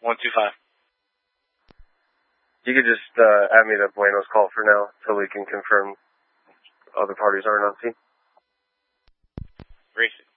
125. You could just add me to Bueno's call for now, so we can confirm other parties are not seen. Racing.